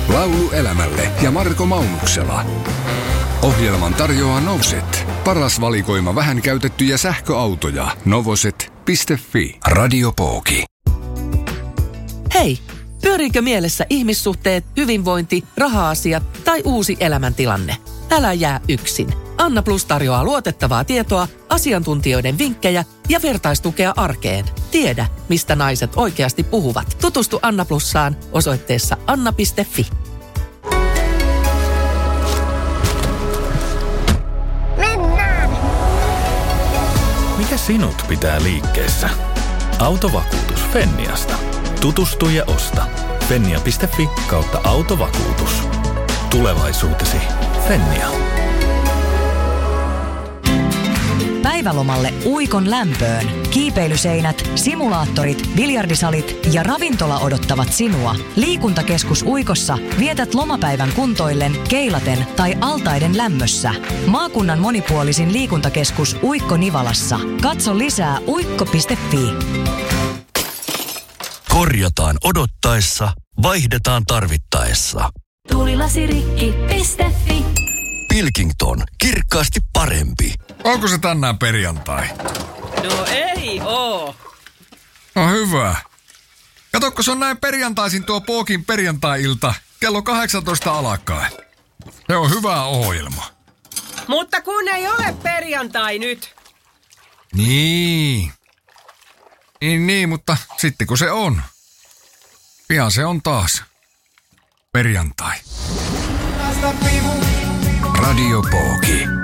Laulu elämälle ja Marko Maunuksela. Ohjelman tarjoaa Novoset. Paras valikoima vähän käytettyjä sähköautoja. Novoset.fi. Radio Pooki. Hei! Pyöriikö mielessä ihmissuhteet, hyvinvointi, raha-asiat tai uusi elämäntilanne? Älä jää yksin. Anna Plus tarjoaa luotettavaa tietoa, asiantuntijoiden vinkkejä ja vertaistukea arkeen. Tiedä, mistä naiset oikeasti puhuvat. Tutustu Anna Plussaan osoitteessa anna.fi. Mennään! Mikä sinut pitää liikkeessä? Autovakuutus Fenniasta. Tutustu ja osta. Fennia.fi/autovakuutus. Tulevaisuutesi. Fennia. Päivälomalle Uikon lämpöön. Kiipeilyseinät, simulaattorit, biljardisalit ja ravintola odottavat sinua. Liikuntakeskus Uikossa vietät lomapäivän kuntoillen, keilaten tai altaiden lämmössä. Maakunnan monipuolisin liikuntakeskus Uikko Nivalassa. Katso lisää uikko.fi. Korjataan odottaessa, vaihdetaan tarvittaessa. Tuulilasirikki.fi. Pilkington, kirkkaasti parempi. Onko se tänään perjantai? No ei oo. No hyvä. Katokko, se on näin perjantaisin tuo Pookin perjantai-ilta kello 18 alkaen. Se on hyvä ohjelma. Mutta kun ei ole perjantai nyt. Niin, mutta sitten kun se on. Pian se on taas perjantai. Radio Pooki.